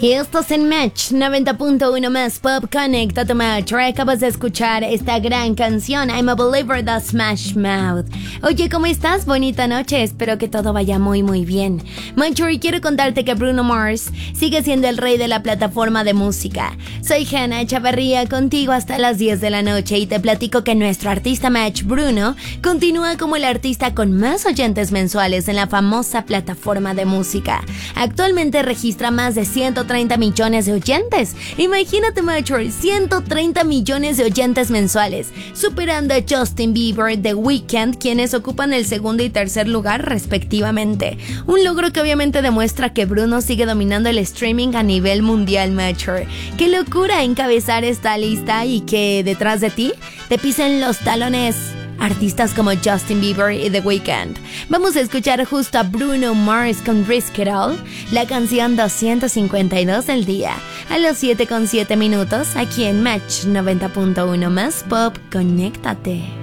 Y estás en Match 90.1 más Pop. Conecta tu Match. Acabas de escuchar esta gran canción, I'm a Believer de Smash Mouth. Oye, ¿cómo estás? Bonita noche, espero que todo vaya muy muy bien. Macho, y quiero contarte que Bruno Mars sigue siendo el rey de la plataforma de música. Soy Hanna Chavarría, contigo hasta las 10 de la noche, y te platico que nuestro artista Match, Bruno, continúa como el artista con más oyentes mensuales en la famosa plataforma de música. Actualmente registra más de 130 millones de oyentes. Imagínate, Macho, 130 millones de oyentes mensuales, superando a Justin Bieber, The Weeknd, quienes ocupan el segundo y tercer lugar respectivamente. Un logro que obviamente demuestra que Bruno sigue dominando el streaming a nivel mundial, Macho. Qué locura encabezar esta lista y que detrás de ti te pisen los talones artistas como Justin Bieber y The Weeknd. Vamos a escuchar justo a Bruno Mars con Risk It All, la canción 252 del día, a los 7:07 minutos, aquí en Match 90.1 más Pop. Conéctate.